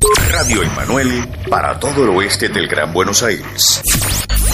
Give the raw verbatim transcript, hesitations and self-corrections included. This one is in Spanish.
Radio Emanuel para todo el oeste del Gran Buenos Aires.